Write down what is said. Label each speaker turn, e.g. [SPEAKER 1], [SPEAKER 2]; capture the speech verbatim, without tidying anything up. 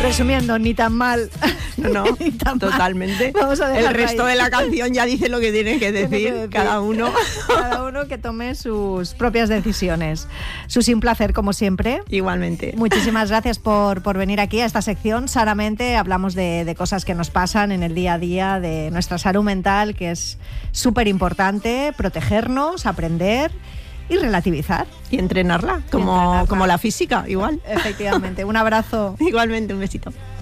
[SPEAKER 1] Resumiendo, ni tan mal.
[SPEAKER 2] No, no,
[SPEAKER 1] ni tan
[SPEAKER 2] totalmente.
[SPEAKER 1] Mal. Vamos a
[SPEAKER 2] El resto
[SPEAKER 1] ahí.
[SPEAKER 2] de la canción ya dice lo que tiene que decir,
[SPEAKER 1] Tiene que decir
[SPEAKER 2] cada uno.
[SPEAKER 1] Cada uno que tome sus propias decisiones. Susi, un placer, como siempre.
[SPEAKER 2] Igualmente.
[SPEAKER 1] Muchísimas gracias por, por venir aquí a esta sección. Sanamente hablamos de, de cosas que nos pasan en el día a día, de nuestra salud mental, que es súper importante, protegernos, aprender y relativizar.
[SPEAKER 2] Y entrenarla, como,
[SPEAKER 1] y entrenarla.
[SPEAKER 2] como la física, igual.
[SPEAKER 1] Efectivamente. Un abrazo.
[SPEAKER 2] Igualmente, un besito.